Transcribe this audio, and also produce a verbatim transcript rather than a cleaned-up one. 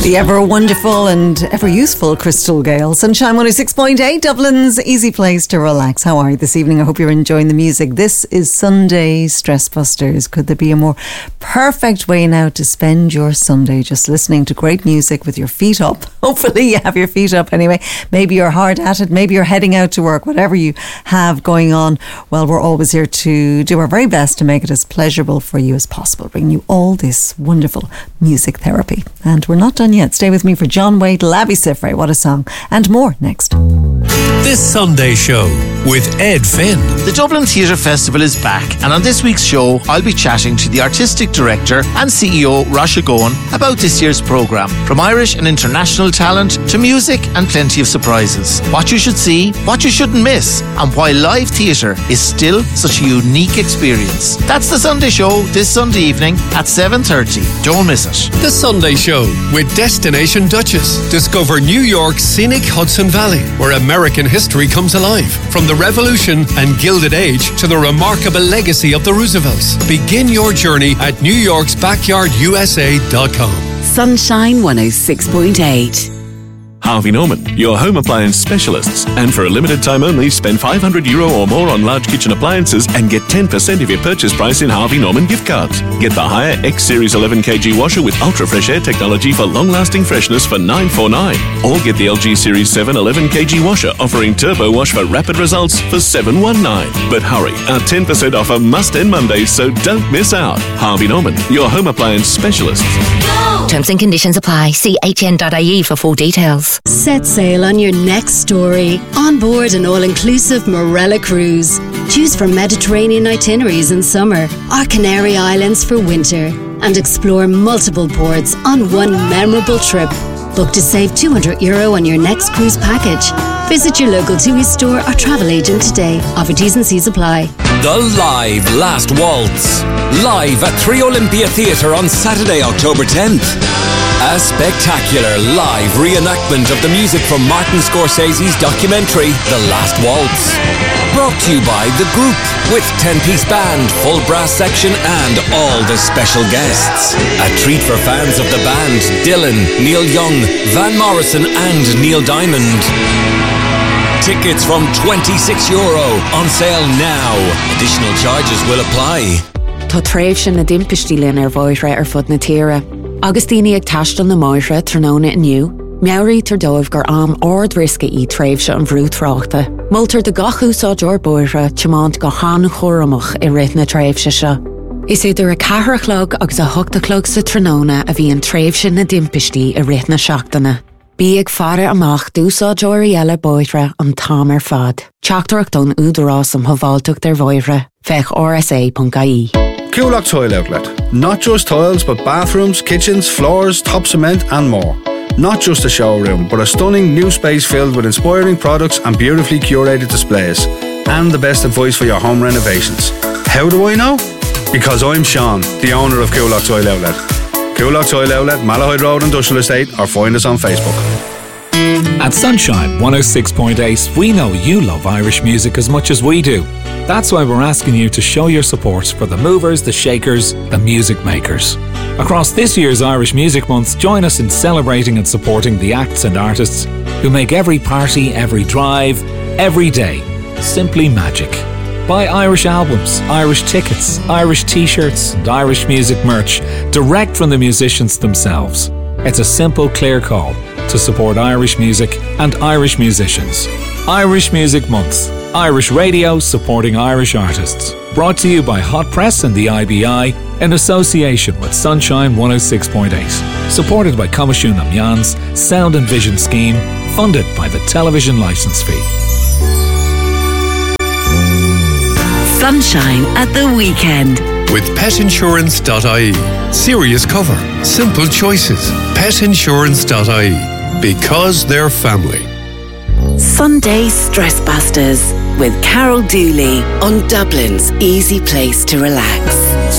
The ever wonderful and ever useful Crystal Gale. Sunshine one oh six point eight, Dublin's easy place to relax. How are you this evening? I hope you're enjoying the music. This is Sunday Stress Busters. Could there be a more perfect way now to spend your Sunday, just listening to great music with your feet up? Hopefully you have your feet up anyway. Maybe you're hard at it. Maybe you're heading out to work. Whatever you have going on, well, we're always here to do our very best to make it as pleasurable for you as possible, bringing you all this wonderful music therapy. And we're not done yet. Stay with me for John Wade, Labby Sifray, what a song, and more next. This Sunday show with Ed Finn. The Dublin Theatre Festival is back, and on this week's show I'll be chatting to the Artistic Director and C E O Rasha Gohan about this year's programme. From Irish and international talent to music and plenty of surprises. What you should see, what you shouldn't miss, and why live theatre is still such a unique experience. That's the Sunday show this Sunday evening at seven thirty. Don't miss it. The Sunday show with Destination Duchess. Discover New York's scenic Hudson Valley, where American history comes alive. From the Revolution and Gilded Age to the remarkable legacy of the Roosevelts. Begin your journey at new yorks backyard u s a dot com. Sunshine one oh six point eight. Harvey Norman, your home appliance specialists. And for a limited time only, spend five hundred euro or more on large kitchen appliances and get ten percent of your purchase price in Harvey Norman gift cards. Get the Haier X-Series eleven kilogram washer with ultra fresh air technology for long-lasting freshness for nine forty-nine. Or get the L G Series seven eleven kilogram washer offering turbo wash for rapid results for seven nineteen. But hurry, our ten percent offer must end Monday, so don't miss out. Harvey Norman, your home appliance specialists. Terms and conditions apply. See h n dot i e for full details. Set sail on your next story. On board an all-inclusive Morella cruise. Choose from Mediterranean itineraries in summer or Canary Islands for winter. And explore multiple ports on one memorable trip. Book to save two hundred euro on your next cruise package. Visit your local TUI store or travel agent today. Offer T's and C's apply. The Live Last Waltz. Live at Three Olympia Theatre on Saturday, October tenth. A spectacular live reenactment of the music from Martin Scorsese's documentary, The Last Waltz. Brought to you by The Group, with ten-piece band, full brass section and all the special guests. A treat for fans of the band, Dylan, Neil Young, Van Morrison and Neil Diamond. Tickets from twenty-six euro, on sale now. Additional charges will apply. Tá tréimh sin na dimpistí linn ar bhóithre ar fud na tíre. Agus daoine ag taistil na máithre tróna inniu, meabhraí tar dóibh gur am ord risca í tréimh se an bhrú tráchta. Multar de gach úsáid or bóithre tiománt go hána chóramach i réit na tréimh se se. Is idir a cathrachlog agus a hochtachlog sa tróna a bhí an tréimh sin na dimpistí i réit na seachtainna. Bí ag fara amach dúsáid oirí eile bóithre an tám ar fad. Teachtarach don údarás am havaltach der bóithre, fech r s a dot i e. Coolock Tile Outlet. Not just tiles, but bathrooms, kitchens, floors, top cement and more. Not just a showroom, but a stunning new space filled with inspiring products and beautifully curated displays. And the best advice for your home renovations. How do I know? Because I'm Sean, the owner of Coolock Tile Outlet. Coolock Tile Outlet, Malahide Road Industrial Estate, or find us on Facebook. At Sunshine one oh six point eight, we know you love Irish music as much as we do. That's why we're asking you to show your support for the movers, the shakers, the music makers. Across this year's Irish Music Month, join us in celebrating and supporting the acts and artists who make every party, every drive, every day simply magic. Buy Irish albums, Irish tickets, Irish t-shirts and Irish music merch direct from the musicians themselves. It's a simple, clear call to support Irish music and Irish musicians. Irish Music Month. Irish radio supporting Irish artists. Brought to you by Hot Press and the I B I in association with Sunshine one oh six point eight. Supported by Comisiún Amjan's Sound and Vision Scheme, funded by the television licence fee. Sunshine at the weekend. With pet insurance dot i e. Serious cover. Simple choices. pet insurance dot i e. Because they're family. Sunday Stress Busters with Carol Dooley on Dublin's easy place to relax.